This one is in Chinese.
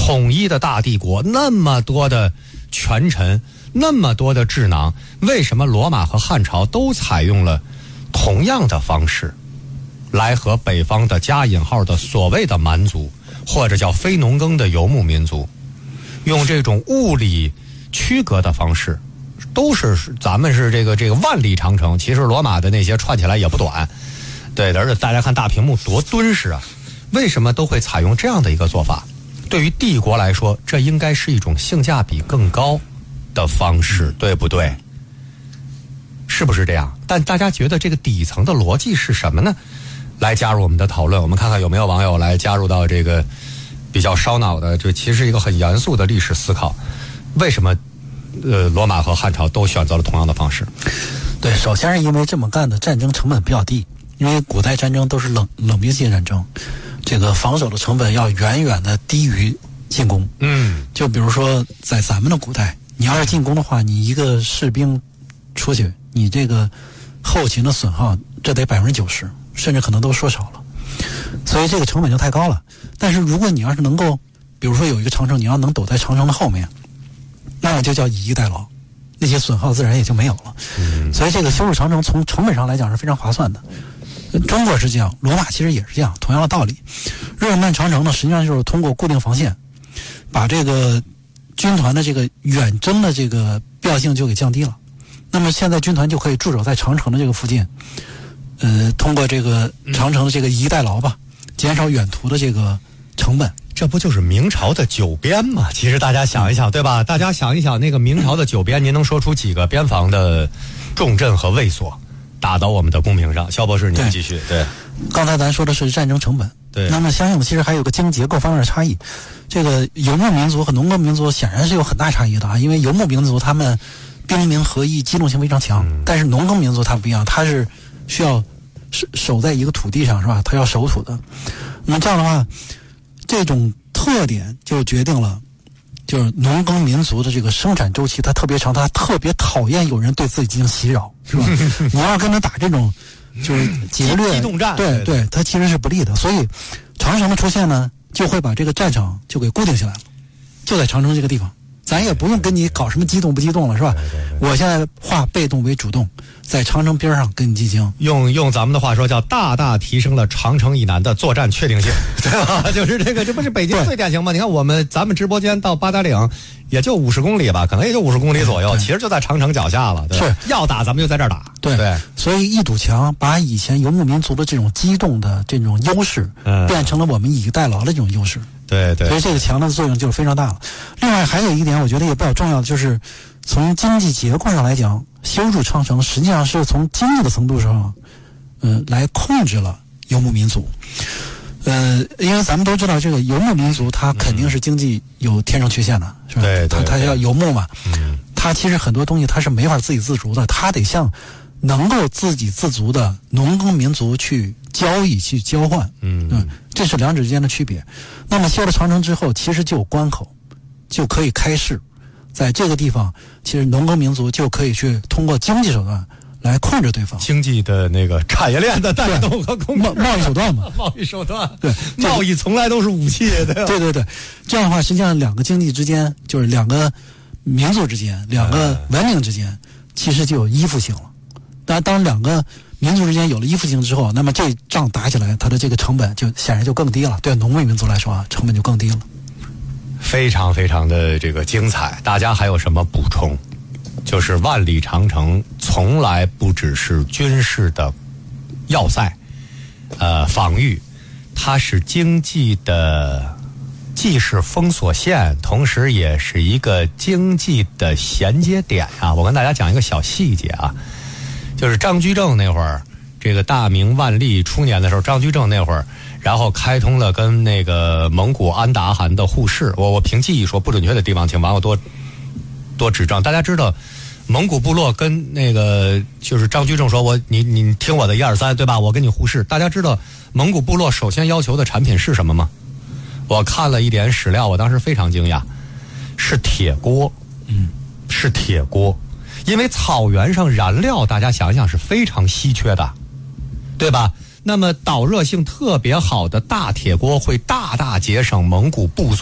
统一的大帝国，那么多的权臣，那么多的智囊，为什么罗马和汉朝都采用了同样的方式来和北方的加引号的所谓的蛮族，或者叫非农耕的游牧民族，用这种物理区隔的方式，都是咱们是这个万里长城，其实罗马的那些串起来也不短，对的，而且大家看大屏幕多敦实啊！为什么都会采用这样的一个做法？对于帝国来说，这应该是一种性价比更高的方式，对不对？是不是这样？但大家觉得这个底层的逻辑是什么呢？来加入我们的讨论，我们看看有没有网友来加入到这个比较烧脑的，这其实是一个很严肃的历史思考。为什么罗马和汉朝都选择了同样的方式？ 对，首先是因为这么干的战争成本比较低，因为古代战争都是冷兵器战争，这个防守的成本要远远的低于进攻。就比如说在咱们的古代，你要是进攻的话，你一个士兵出去，你这个后勤的损耗这得90%，甚至可能都说少了，所以这个成本就太高了。但是如果你要是能够，比如说有一个长城，你要能躲在长城的后面，那么就叫以逸待劳，那些损耗自然也就没有了。所以这个修筑长城从成本上来讲是非常划算的。中国是这样，罗马其实也是这样，同样的道理。日耳曼长城呢，实际上就是通过固定防线，把这个军团的这个远征的这个必要性就给降低了。那么现在军团就可以驻守在长城的这个附近，通过这个长城的这个以逸待劳吧，减少远途的这个成本。 这不就是明朝的九边吗？其实大家想一想，对吧？大家想一想，那个明朝的九边，您能说出几个边防的重镇和卫所打到我们的公屏上？肖博士，您继续。对， 刚才咱说的是战争成本， 对。 那么相应的，其实还有个经济结构方面的差异。这个游牧民族和农耕民族显然是有很大差异的啊，因为游牧民族他们兵民合一，机动性非常强，但是农耕民族它不一样，它是需要守在一个土地上，是吧？它要守土的。那么这样的话，这种特点就决定了，就是农耕民族的这个生产周期它特别长，它特别讨厌有人对自己进行袭扰，是吧？你要跟他打这种就是劫掠机动战， 对，它其实是不利的。所以长城的出现呢，就会把这个战场就给固定下来了，就在长城这个地方，咱也不用跟你搞什么机动不机动了，是吧？我现在化被动为主动，在长城边上跟你进行， 用咱们的话说叫大大提升了长城以南的作战确定性，对吧？就是这个，这不是北京最典型吗？你看咱们直播间到八达岭也就50公里吧，可能也就50公里左右，其实就在长城脚下了。对，是要打咱们就在这儿打。对， 所以一堵墙把以前游牧民族的这种机动的这种优势，变成了我们以逸待劳的这种优势。 对， 所以这个墙的作用就是非常大了。另外还有一点，我觉得也比较重要的，就是从经济结构上来讲，修筑长城实际上是从经济的程度上，来控制了游牧民族。因为咱们都知道，这个游牧民族它肯定是经济有天生缺陷的，是吧？ 对， 它要游牧嘛，它其实很多东西它是没法自给自足的，它得向能够自给自足的农耕民族去交易、去交换，这是两者之间的区别。那么修了长城之后，其实就有关口，就可以开市，在这个地方，其实农耕民族就可以去通过经济手段来控制对方， 经济的那个产业链的带动和控制， 贸易手段嘛， 贸易手段， 对， 贸易从来都是武器， 对，这样的话，实际上两个经济之间，就是两个民族之间，两个文明之间，其实就有依附性了。当两个民族之间有了依附性之后，那么这仗打起来，它的这个成本就显然就更低了。对农民民族来说啊，成本就更低了。 非常非常的这个精彩，大家还有什么补充？就是万里长城从来不只是军事的要塞，防御，它是经济的，既是封锁线，同时也是一个经济的衔接点啊。我跟大家讲一个小细节啊，就是张居正那会儿，这个大明万历初年的时候，张居正那会儿，然后开通了跟那个蒙古安达汗的互市。我凭记忆说，不准确的地方请网友多指正。大家知道蒙古部落跟那个就是张居正说你听我的1、2、3，对吧？我跟你互市。大家知道蒙古部落首先要求的产品是什么吗？我看了一点史料，我当时非常惊讶，是铁锅。是铁锅，因为草原上燃料大家想一想是非常稀缺的，对吧？那么导热性特别好的大铁锅会大大节省蒙古部族